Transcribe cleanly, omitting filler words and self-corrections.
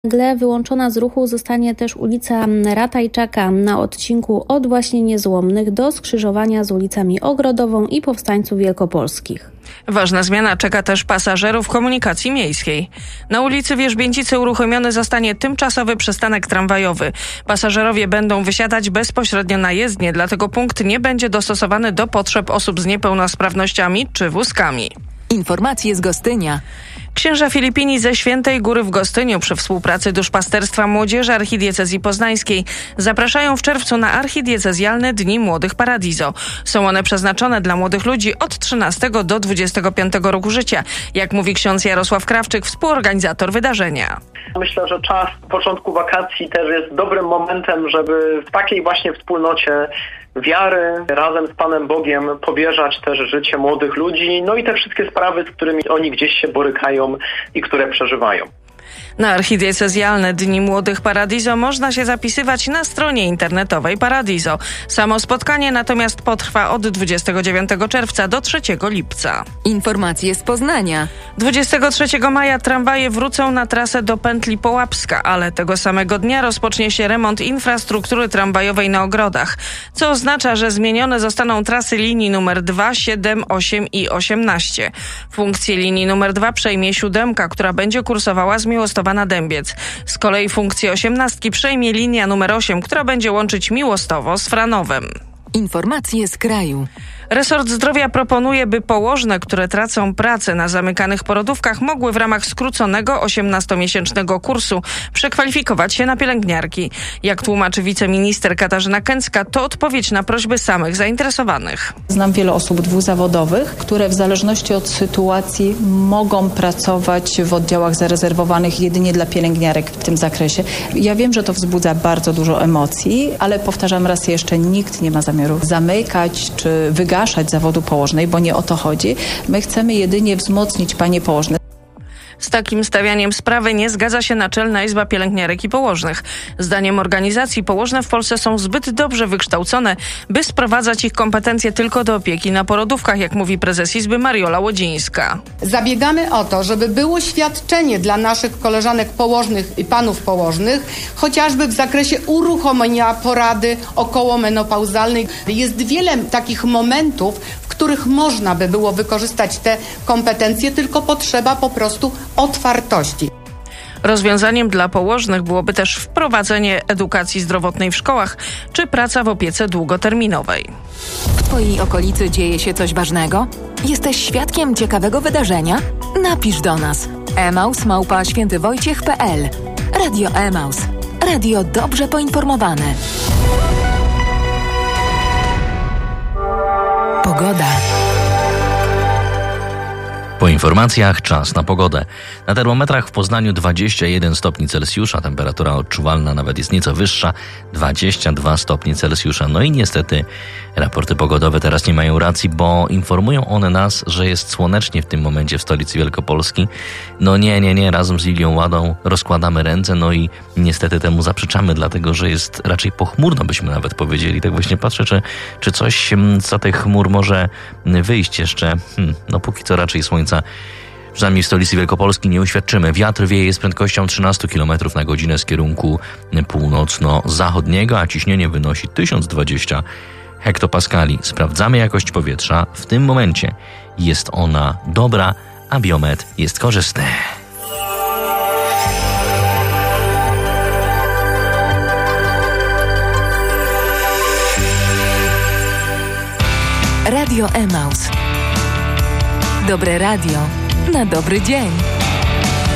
Nagle wyłączona z ruchu zostanie też ulica Ratajczaka na odcinku od właśnie Niezłomnych do skrzyżowania z ulicami Ogrodową i Powstańców Wielkopolskich. Ważna zmiana czeka też pasażerów komunikacji miejskiej. Na ulicy Wierzbięcicy uruchomiony zostanie tymczasowy przystanek tramwajowy. Pasażerowie będą wysiadać bezpośrednio na jezdnię, dlatego punkt nie będzie dostosowany do potrzeb osób z niepełnosprawnościami czy wózkami. Informacje z Gostynia. Księża Filipini ze Świętej Góry w Gostyniu przy współpracy Duszpasterstwa Młodzieży Archidiecezji Poznańskiej zapraszają w czerwcu na archidiecezjalne Dni Młodych Paradiso. Są one przeznaczone dla młodych ludzi od 13 do 25 roku życia, jak mówi ksiądz Jarosław Krawczyk, współorganizator wydarzenia. Myślę, że czas początku wakacji też jest dobrym momentem, żeby w takiej właśnie wspólnocie wiary razem z Panem Bogiem powierzać też życie młodych ludzi, no i te wszystkie sprawy, z którymi oni gdzieś się borykają i które przeżywają. Na archidiecezjalne Dni Młodych Paradiso można się zapisywać na stronie internetowej Paradiso. Samo spotkanie natomiast potrwa od 29 czerwca do 3 lipca. Informacje z Poznania. 23 maja tramwaje wrócą na trasę do pętli Połapska, ale tego samego dnia rozpocznie się remont infrastruktury tramwajowej na Ogrodach, co oznacza, że zmienione zostaną trasy linii numer 2, 7, 8 i 18. Funkcję linii numer 2 przejmie 7, która będzie kursowała z Miłostowa na Dębiec. Z kolei funkcję 18 przejmie linia numer 8, która będzie łączyć Miłostowo z Franowem. Informacje z kraju. Resort Zdrowia proponuje, by położne, które tracą pracę na zamykanych porodówkach, mogły w ramach skróconego 18-miesięcznego kursu przekwalifikować się na pielęgniarki. Jak tłumaczy wiceminister Katarzyna Kęcka, to odpowiedź na prośby samych zainteresowanych. Znam wiele osób dwuzawodowych, które w zależności od sytuacji mogą pracować w oddziałach zarezerwowanych jedynie dla pielęgniarek w tym zakresie. Ja wiem, że to wzbudza bardzo dużo emocji, ale powtarzam raz jeszcze, nikt nie ma zamiaru zamykać czy wygaszać zawodu położnej, bo nie o to chodzi. My chcemy jedynie wzmocnić panie położne. Z takim stawianiem sprawy nie zgadza się Naczelna Izba Pielęgniarek i Położnych. Zdaniem organizacji położne w Polsce są zbyt dobrze wykształcone, by sprowadzać ich kompetencje tylko do opieki na porodówkach, jak mówi prezes Izby Mariola Łodzińska. Zabiegamy o to, żeby było świadczenie dla naszych koleżanek położnych i panów położnych, chociażby w zakresie uruchomienia porady okołomenopauzalnej. Jest wiele takich momentów, w których można by było wykorzystać te kompetencje, tylko potrzeba po prostu otwartości. Rozwiązaniem dla położnych byłoby też wprowadzenie edukacji zdrowotnej w szkołach czy praca w opiece długoterminowej. W Twojej okolicy dzieje się coś ważnego? Jesteś świadkiem ciekawego wydarzenia? Napisz do nas. emaus@świętywojciech.pl. Radio Emaus. Radio dobrze poinformowane. Pogoda. Po informacjach czas na pogodę. Na termometrach w Poznaniu 21 stopni Celsjusza, temperatura odczuwalna nawet jest nieco wyższa, 22 stopnie Celsjusza. No i niestety raporty pogodowe teraz nie mają racji, bo informują one nas, że jest słonecznie w tym momencie w stolicy Wielkopolski. No nie, razem z Lilią Ładą rozkładamy ręce, no i niestety temu zaprzeczamy, dlatego że jest raczej pochmurno, byśmy nawet powiedzieli. Tak właśnie patrzę, czy coś za tych chmur może wyjść jeszcze. No póki co raczej słońca przynajmniej w stolicy Wielkopolski nie uświadczymy. Wiatr wieje z prędkością 13 km na godzinę z kierunku północno-zachodniego, a ciśnienie wynosi 1020 hektopaskali. Sprawdzamy jakość powietrza. W tym momencie jest ona dobra, a biometr jest korzystny. Radio Emaus. Dobre radio na dobry dzień.